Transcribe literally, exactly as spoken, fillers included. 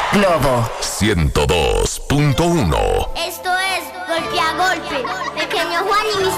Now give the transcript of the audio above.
Globo ciento dos punto uno. Esto es Golpe a Golpe. Pequeño Juan y mis